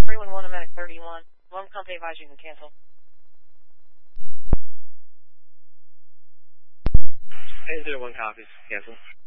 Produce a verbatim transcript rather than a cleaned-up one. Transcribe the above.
three one one, Amatic thirty-one. One company advise you can cancel. eight zero one copies. Cancel.